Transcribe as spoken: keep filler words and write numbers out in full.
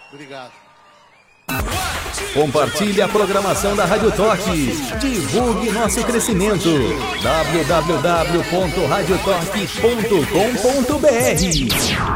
Obrigado. Compartilhe a programação da Rádio Torque. Divulgue nosso crescimento. w w w ponto rádio torque ponto com ponto b r